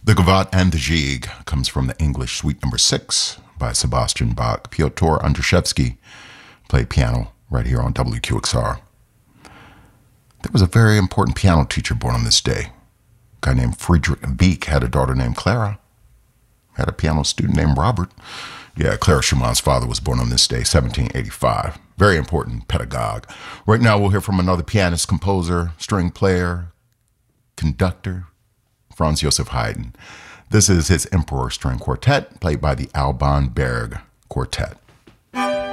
The Gavotte and the Gigue comes from the English Suite Number 6 by Sebastian Bach. Piotr Andrzejewski played piano right here on WQXR. There was a very important piano teacher born on this day. A guy named Friedrich Wieck had a daughter named Clara. Had a piano student named Robert. Yeah, Clara Schumann's father was born on this day, 1785. Very important pedagogue. Right now we'll hear from another pianist, composer, string player, conductor, Franz Joseph Haydn. This is his Emperor String Quartet, played by the Alban Berg Quartet.